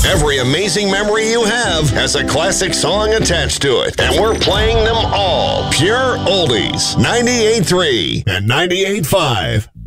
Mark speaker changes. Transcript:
Speaker 1: Every amazing memory you have has a classic song attached to it, and we're playing them all. Pure oldies. 98.3 and 98.5.